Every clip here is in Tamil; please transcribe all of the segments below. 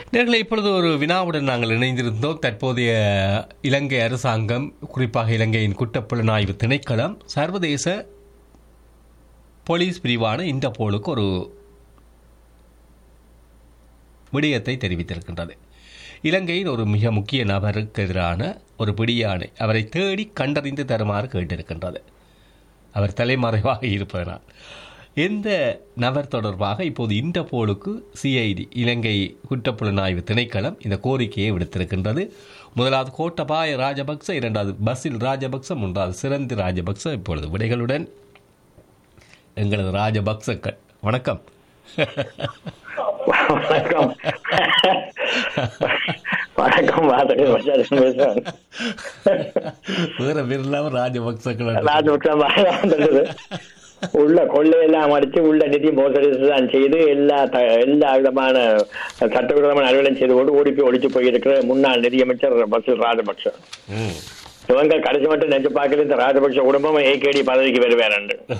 நேர்களை இப்பொழுது ஒரு வினாவுடன் நாங்கள் இணைந்திருந்தோம். தற்போதைய இலங்கை அரசாங்கம், குறிப்பாக இலங்கையின் குற்றப்புலனாய்வு திணைக்களம், சர்வதேச போலீஸ் பிரிவான இன்டர்போலுக்கு ஒரு விடயத்தை தெரிவித்திருக்கின்றது. இலங்கையின் ஒரு மிக முக்கிய நபருக்கு எதிரான ஒரு பிடியாணை அவரை தேடி கண்டறிந்து தருமாறு கேட்டிருக்கின்றது. அவர் தலைமறைவாக இருப்பதனால் எந்த நபர் தொடர்பாக இப்போது இன்டர்போலுக்கு சிஐடி, இலங்கை குற்றப்புலனாய்வு திணைக்களம், இந்த கோரிக்கையை விடுத்திருக்கின்றது. முதலாவது கோட்டபாய ராஜபக்ச, இரண்டாவது பசில் ராஜபக்ச, மூன்றாவது சிரந்தி ராஜபக்ச. இப்பொழுது விடைகளுடன் எங்களது ராஜபக்சக்கள். வணக்கம். வணக்கம். வணக்கம். வேற பேர் இல்லாம ராஜபக்சக்கள். உள்ள கொள்ளையெல்லாம் அடிச்சு உள்ள நிதி மோசடி தான் செய்து எல்லா விதமான சட்டவிரோதமான அலுவலம் செய்து கொண்டு ஓடி போய் ஒழிச்சு போயிருக்கிற முன்னாள் நிதியமைச்சர் பசில் ராஜபக்ச. இவங்க கடைசி மட்டும் நினைச்சு பார்க்கல இந்த ராஜபக்ச குடும்பம் ஏகேடி பதவிக்கு வருவேன்.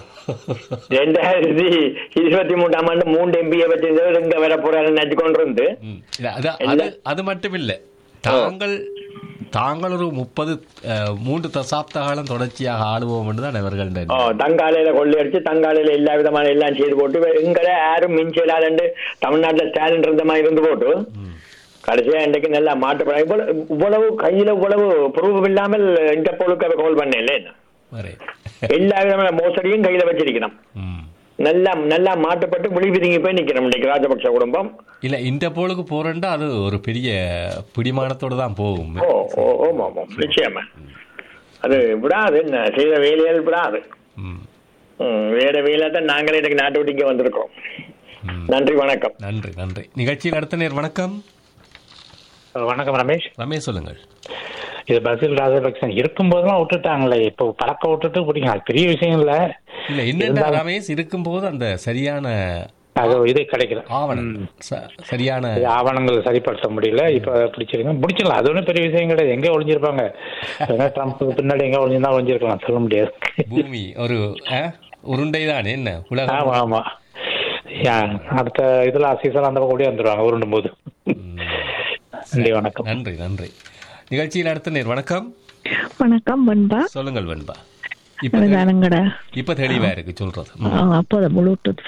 2023ஆம் ஆண்டு 3 எம்பியை வச்சிருந்தவர் இங்க வர போறாரு நினைச்சு கொண்டு இருந்து. அது மட்டும் இல்ல, தாங்கள் ஒரு 3 தசாப்த காலம் தொடர்ச்சியாக ஆளுவோம் என்றுதான் அவர்கள் தங்காலையில கொள்ளையடிச்சு தங்காலையில எல்லா விதமான எல்லாம் செய்து போட்டு எங்களை யாரும் மிஞ்சலாது தமிழ்நாட்டுல ஸ்டாலின் இருந்த மாதிரி இருந்து போட்டு கடைசியா இன்றைக்கு நல்லா மாட்டுப்பட இவ்வளவு கையில இவ்வளவு ப்ரூஃப் இல்லாமல் இன்டர்போலுக்கு அதை கால் பண்ணல. எல்லா விதமான மோசடியும் கையில வச்சிருக்கணும். நல்லா மாட்டுப்பட்டு விழிபிதுங்கி போய் நிக்கணும் இன்னைக்கு ராஜபக்ச குடும்பம். இல்ல, இன்டர்போலுக்கு போறேன்டா அது ஒரு பெரிய பிடிமானத்தோடு தான் போகும். நிச்சயமா அது விடாது, என்ன செய்த வேலைகள் விடாது. வேற வேலை தான் நாங்களே இன்னைக்கு நாட்டு விட்டு இங்க வந்திருக்கோம். நன்றி, வணக்கம். நன்றி நன்றி. நிகழ்ச்சியில் அடுத்த நேர். வணக்கம். வணக்கம் ரமேஷ். ரமேஷ் சொல்லுங்கள். இது பசில் ராஜபக்சன் இருக்கும்போதெல்லாம் விட்டுட்டாங்களே, இப்போ பழக்க விட்டுட்டு பிடிக்கும், அது பெரிய விஷயம் இல்ல. இல்ல, என்ன ரமேஷ் இருக்கும்போது அந்த சரியான இது கிடைக்கல, சரியான ஆவணங்கள் சரிப்படுத்த முடியல. இப்ப பிடிச்சிடலாம், அது ஒன்றும் பெரிய விஷயம் கிடையாது. எங்க ஒளிஞ்சிருப்பாங்க, ட்ரம்ப்புக்கு பின்னாடி எங்க ஒளிஞ்சிருந்தா ஒளிஞ்சிருக்கலாம், சொல்ல முடியாது. பூமி ஒரு உருண்டைதான் என்ன உலகம். ஆமா ஆமா, அடுத்த இதுல சீசன் அந்த கூடிய வந்துருவாங்க உருண்டும் போது. நன்றி, வணக்கம். நன்றி நன்றி. நிகழ்ச்சியில் அடுத்த நேர். வணக்கம். வணக்கம் வெண்பா. சொல்லுங்கள் வெண்பா. இப்ப தெளிவா இருக்கு சொல்றது. அப்போத ப்ளூடூத்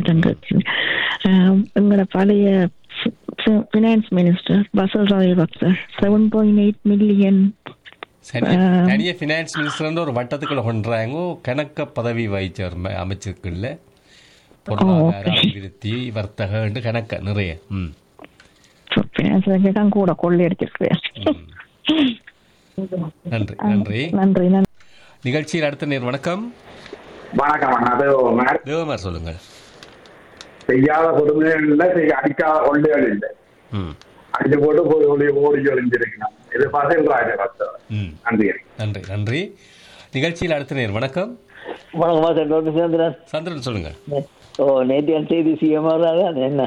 எங்களோட பழைய finance minister Basil Rajapaksa 7.8 million தனிய பினான்ஸ் மினிஸ்டர் ஒரு வட்டத்துக்குள்ள கொண்டாங்க. கணக்க பதவி வகிச்சவர் அமைச்சருக்குள்ள பொருளாதார அபிவிருத்தி, வர்த்தக கணக்க நிறைய கூட கொள்ளையடிச்சிருக்கிறேன். நன்றி நன்றி நன்றி. நிகழ்ச்சியில் அடுத்த நேர். வணக்கம். வணக்கம். தேவமார் சொல்லுங்கள். செய்யாத கொடுமைகள் இல்லை, அடிக்காத கொள்ளைகள் இல்லை, அடிச்சு போட்டு போய் ஓடி ஒளிஞ்சிருக்கணும். இது பசில் ராஜபக்ச. நன்றி நன்றி நன்றி. நிகழ்ச்சியில் அடுத்த நேர். வணக்கம். வணக்கம். சந்திரன் சொல்லுங்க. நேற்று செய்தி சிஎம்ஆர் தான் என்ன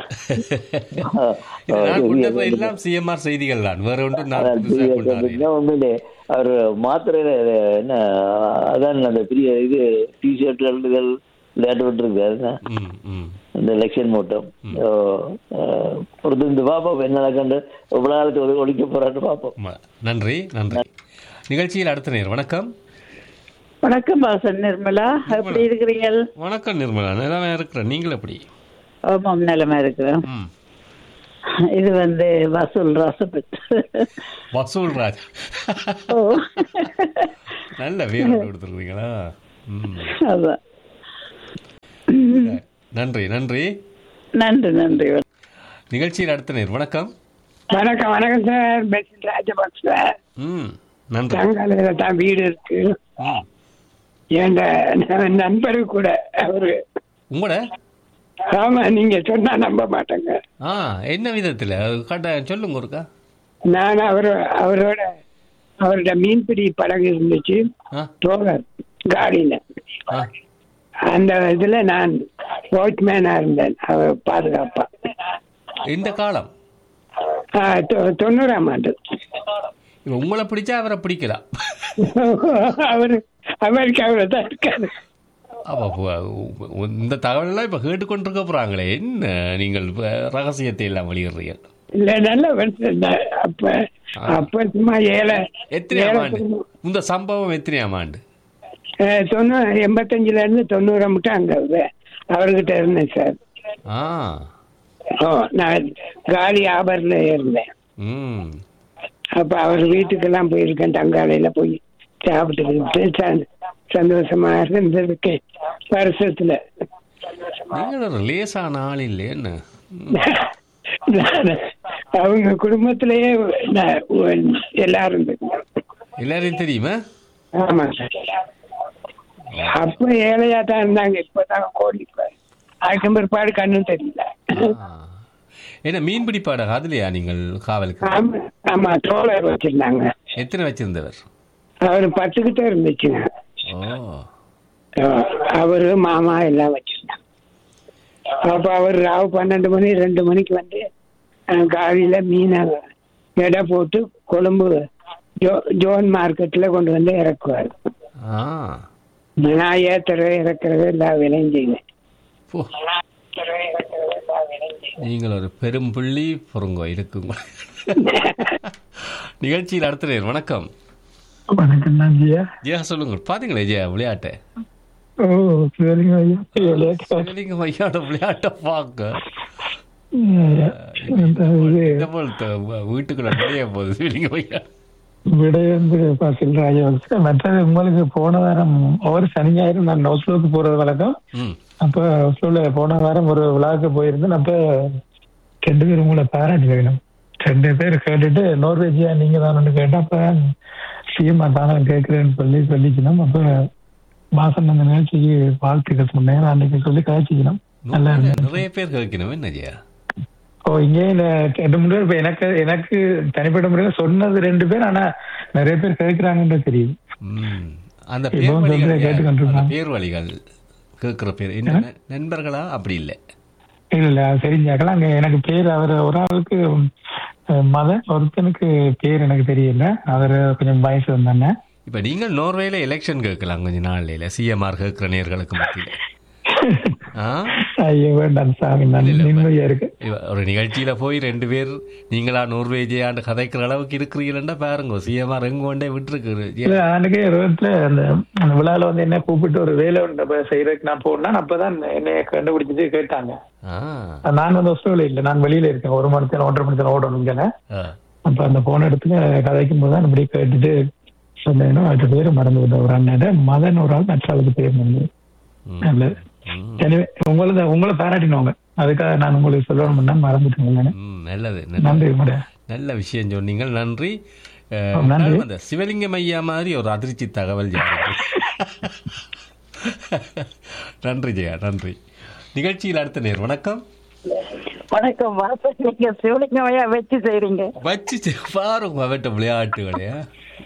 எல்லாம் சிஎம்ஆர் செய்திகள் தான், வேற ஒன்றும் அவர் மாத்திரையில என்ன அதான் அந்த பெரிய இது டிஷர்ட்டுகள் விளையாட்டு விட்டுருக்காரு இந்த எலெக்ஷன் மூட்டம். பொறுத்து பாப்போம் என்ன நடக்கண்டு, எவ்வளவு நாளுக்கு ஒழிக்க போறான்னு பாப்போம். நன்றி நன்றி. நிகழ்ச்சியில் அடுத்த நேர். வணக்கம். வணக்கம் பாசன் நிர்மலா, எப்படி இருக்கிறீங்க? வணக்கம் நிர்மலா, நிலமா இருக்கிறேன். நீங்கள் எப்படி? ஆமாம், நிலமா இருக்கிறேன். இது வசூல் ராஜபக்ச. வசூல் ராஜ் நல்ல வீர கொடுத்துருக்கீங்களா? அதான். நன்றி நன்றி நன்றி நன்றி. நிகழ்ச்சியில் அடுத்த நேர். வணக்கம். வணக்கம். வணக்கம் சார், பசில் ராஜபக்ச. நன்றி. தங்காலையில தான் வீடு இருக்கு. என் நண்பரு கூட அவரு. உங்களோட? ஆமா, நீங்க சொன்னா நம்ப மாட்டேங்க. என்ன விதத்துல சொல்லுங்க ஒருக்கா. நான் அவரோட மீன்பிடி படகு இருந்துச்சு, காடியில. அந்த இதுல நான் வாட்ச்மேனா இருந்தேன், அவர் பாதுகாப்பா. இந்த காலம் 90ஆம் ஆண்டு. உங்களை பிடிச்சா அவரை பிடிக்கலாம். அவரு அமெரிக்காவில் தான் இருக்காரு. இந்த தகவல் எல்லாம் இப்ப கேட்டுக்கொண்டிருக்க போறாங்களே, என்ன நீங்கள் ரகசியத்தை எல்லாம் வெளியிடுறீங்க? இல்ல நல்ல மனுஷன் தான். அப்ப சும்மா எத்தனையாம் ஆண்டு இந்த சம்பவம்? எத்தனையாம் ஆண்டு? 85ல இருந்து 90 மட்டும் அங்க அவர்கிட்ட இருந்தேன் சார். நான் காலி ஆபர்ல இருந்தேன். அப்ப அவர் வீட்டுக்கெல்லாம் போயிருக்கேன். தங்காலையில போய் சாப்பிட்டு சந்தோஷமா இருந்திருக்கேன் வருஷத்துல. லேசான ஆள் இல்லைன்னு அவங்க குடும்பத்திலேயே எல்லாரும் தெரியுமா? ஆமா சார். அப்ப ஏழையா தான் இருந்தாங்க. இப்பதான் கோடி. அதுக்கு பிற்பாடு கண்ணும் தெரியல. என்ன மீன் பிடிப்பாட அதுலயா நீங்கள் காவலுக்கு? ஆமா, ட்ரோலர் வச்சிருந்தாங்க. எத்தனை வச்சிருந்தவர்? அவரு 10 கிட்ட இருந்துச்சுங்க. அவரு மாமா எல்லாம் வச்சிருந்தாங்க. அப்ப அவர் ராவு 12 மணி 2 மணிக்கு வந்து காலையில மீனை எடை போட்டு கொழும்பு ஜோன் மார்க்கெட்ல கொண்டு வந்து இறக்குவார். நான் ஏத்துறது இறக்குறது எல்லா வேலையும் செய்வேன். நீங்கள் ஒரு பெரும் புள்ளி பொறுங்கோ இருக்குங்க. நிகழ்ச்சியில் அடுத்த நேரம். வணக்கம். வணக்கம் ஜியா. ஜியா சொல்லுங்க. பாத்தீங்களா ஜியா விளையாட்டை? ஐயாட விளையாட்ட பாக்க வீட்டுக்குள்ள நிறைய போகுது. விடை வந்து பாசில் ராஜவம்ச. மற்றது உங்களுக்கு போன வாரம் ஒவ்வொரு சனி ஞாயிறு நான் ஒஸ்லோக்கு போறது வழக்கம். அப்ப ஒஸ்லோல போன வாரம் ஒரு விழாவுக்கு போயிருந்தேன். அப்ப 2 பேர் உங்களை பாராட்டி வேணும். 2 பேர் கேட்டுட்டு நோர்வேஜியா நீங்க தான் கேட்டா அப்ப சீமா தானே கேட்கிறேன்னு சொல்லிக்கணும். அப்ப வாசன் அந்த நிகழ்ச்சிக்கு வாழ்த்துக்கள் சொன்னேன். அன்னைக்கு சொல்லி காய்ச்சிக்கணும். நல்லா நிறைய பேர் கேட்கணும். என்னஜியா இங்கே 2-3 பேர். இப்ப எனக்கு தனிப்பட்ட முறையில் சொன்னது 2 பேர். ஆனா நிறைய பேர் கேட்கிறாங்கன்னு தெரியுது. அந்த பேர் வழிகள் கேட்கிற பேர் என்ன நண்பர்களா? அப்படி இல்லை இல்ல தெரிஞ்சாக்கலாம். அங்க எனக்கு பேர் அவர் ஒரு ஆளுக்கு ஒருத்தனுக்கு பேர் எனக்கு தெரியல. அவர் கொஞ்சம் வயசு வந்தானே. இப்ப நீங்கள் நோர்வேல எலெக்ஷன் கேட்கலாம் கொஞ்சம் நாள்ல. சிஎம்ஆர் கேட்கிற நேர்களுக்கு மத்தியில் ஒரு நிகழ்ச்சியில போய் 2 பேர் நீங்களா நோர்வேஜியாண்டு கதைக்கிற அளவுக்கு இருக்கிறீங்களா பாருங்க. சிஎம்ஆர் எங்க கொண்டே விட்டுருக்கு. அந்த விழால வந்து என்ன கூப்பிட்டு ஒரு வேலை செய்யறதுக்கு நான் போனேன். அப்பதான் என்னைய கண்டுபிடிச்சிட்டு கேட்டாங்க. நான் வந்து ஹாஸ்டல்ல இல்ல, நான் வெளியில இருக்கேன். 1 மணி நேரம் 1.5 மணி நேரம் ஓடணும். அப்ப அந்த போன இடத்துல கதைக்கும் போதுதான் இப்படி கேட்டுட்டு சொன்னேன்னா அது பேரு மறந்து விட்ட ஒரு அண்ணன் மதன் ஒரு ஆள் நற்றாளுக்கு பேர் வந்து நல்லது. எனவே உங்களை பாராட்டினவங்க. அதுக்காக நான் உங்களுக்கு சொல்லணும்னா மறந்துட்டேன். நல்லது, நன்றி. நல்ல விஷயம் சொன்னீங்க. நன்றி. அந்த சிவலிங்கம் ஐயா மாதிரி ஒரு அதிர்ச்சி தகவல். நன்றி ஜெயா, நன்றி. நிகழ்ச்சியில் அடுத்த நேர். வணக்கம். வணக்கம். நீங்க சிவலிங்கம் ஐயா வச்சு செய்றீங்க. வச்சு பாருங்க அவட்ட விளையாட்டுகளையா.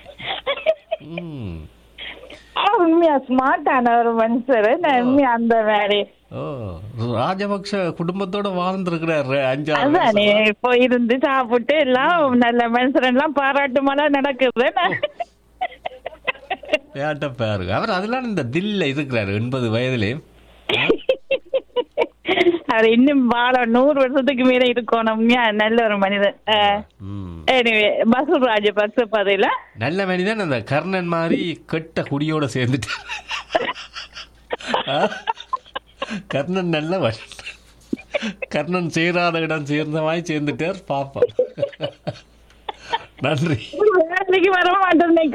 உண்மையா ஸ்மார்ட்டான ஒரு மனுஷர். உண்மையா அந்த மாதிரி ராஜபக்ஷ குடும்பத்தோட வாழ்ந்துருக்கிறாரு 5-6 வருஷம். இப்போ இருந்து சாப்பிட்டு எல்லாம் நல்ல மனுஷன் எல்லாம் பாராட்டு மழை நடக்குது. பாருங்க அவர் அதெல்லாம் இந்த தில்ல இருக்கிறாரு 80 வயதுல. அவர் இன்னும் வாழ 100 வருஷத்துக்கு மேல இருக்கணும். நல்ல ஒரு மனிதன். பசுல் ராஜபக்ச பதவியில நல்ல மனிதன். அந்த கர்ணன் மாதிரி கெட்ட குடியோட சேர்ந்துட்டு கர்ணன் நல்லவன். கர்ணன் சேராத இடம் சேர்ந்த மாதிரி சேர்ந்துட்டார். பாப்போம். நன்றி. வர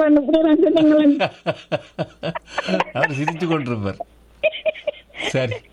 மாட்டேன். அவர் சிரித்து கொண்டிருப்பார். சரி.